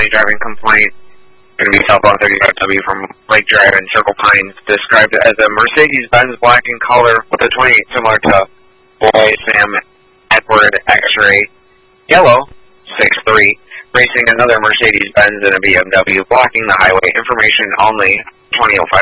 felony driving complaint. Going to be southbound 35W from Lake Drive and Circle Pines. Described as a Mercedes-Benz black in color with a 28 similar to Boy Sam Edward X-Ray. Yellow, 6'3", racing another Mercedes-Benz and a BMW, blocking the highway. Information only, 2005